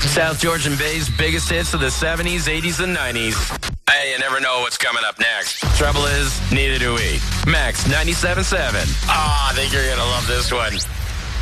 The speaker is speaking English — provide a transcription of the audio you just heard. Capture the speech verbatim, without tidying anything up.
South Georgian Bay's biggest hits of the seventies, eighties, and nineties. Hey, you never know what's coming up next. Trouble is, neither do we. Max ninety-seven point seven. Ah, I think you're going to love this one.